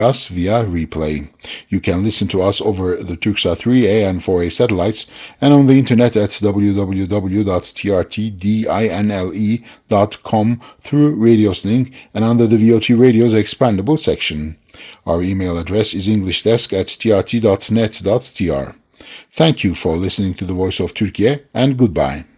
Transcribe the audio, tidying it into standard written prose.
us via replay. You can listen to us over the Turksat 3A and 4A satellites and on the internet at www.trtdinle.com through Radios and under the VOT Radio's expandable section. Our email address is englishdesk@trt.net.tr. Thank you for listening to the Voice of Turkey and goodbye.